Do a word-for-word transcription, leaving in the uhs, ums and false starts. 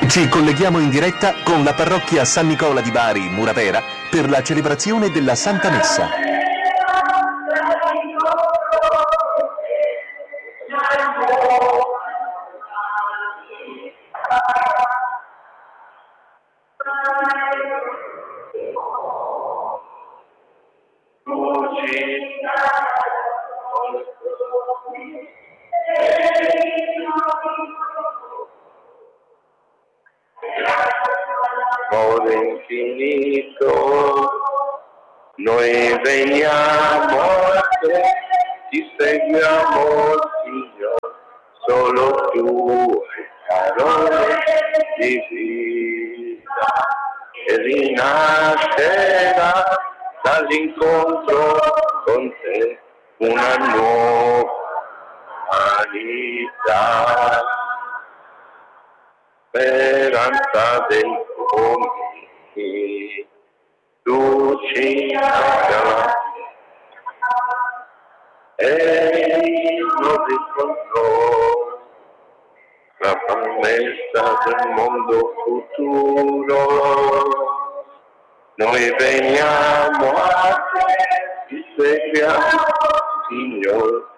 Ci colleghiamo in diretta con la parrocchia San Nicola di Bari, Muravera, per la celebrazione della Santa Messa. Amore infinito, noi veniamo a te, ti seguiamo, Signore, solo tue parole di vita e rinascerà dall'incontro con te una nuova vita. Speranza del uomini, tu ci chiami e non riscontrò la promessa del mondo futuro. Noi veniamo a te, ti seguiamo, Signore,